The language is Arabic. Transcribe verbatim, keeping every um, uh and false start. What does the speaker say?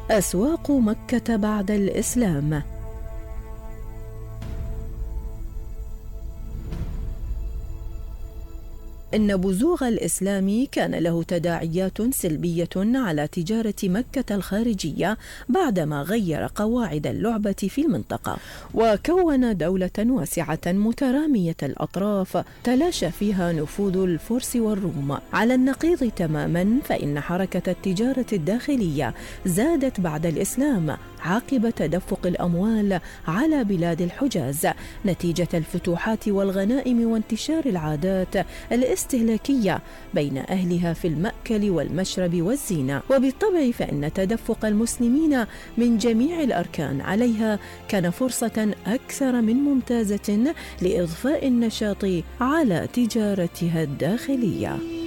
أسواق مكة بعد الإسلام. إن بزوغ الإسلام كان له تداعيات سلبية على تجارة مكة الخارجية بعدما غير قواعد اللعبة في المنطقة، وكون دولة واسعة مترامية الأطراف تلاشى فيها نفوذ الفرس والروم. على النقيض تماما، فإن حركة التجارة الداخلية زادت بعد الإسلام عقب تدفق الأموال على بلاد الحجاز نتيجة الفتوحات والغنائم وانتشار العادات الاستهلاكية بين أهلها في المأكل والمشرب والزينة. وبالطبع فإن تدفق المسلمين من جميع الأركان عليها كان فرصة أكثر من ممتازة لإضفاء النشاط على تجارتها الداخلية.